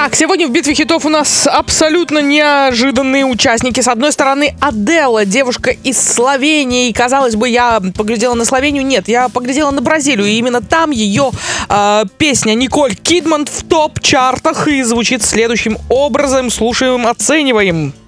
Так, сегодня в битве хитов у нас абсолютно неожиданные участники. С одной стороны, Адела, девушка из Словении. Казалось бы, я поглядела на Словению. Нет, я поглядела на Бразилию. И именно там ее песня Николь Кидман в топ-чартах и звучит следующим образом. Слушаем, оцениваем.